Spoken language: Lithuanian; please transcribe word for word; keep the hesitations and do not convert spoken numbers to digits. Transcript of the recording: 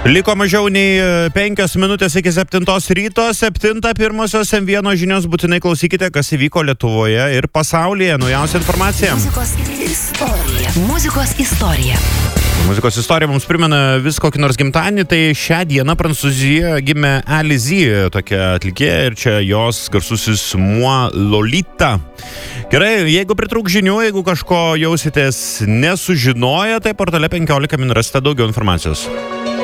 Liko mažiau nei penkios minutės iki septintos ryto, septinta pirmosios M vienas žinios, būtinai klausykite, kas įvyko Lietuvoje ir pasaulyje. Naujausia informacija. Muzikos istorija. Muzikos istorija. Muzikos istorija mums primena vis kokį nors gimtadienį, tai šią dieną Prancūzijoje gimė Alizy, tokia atlikėja, ir čia jos garsusis Moi Lolita. Gerai, jeigu pritrūk žinių, jeigu kažko jausitės nesužinoję, tai portale penkiolika min rasite daugiau informacijos.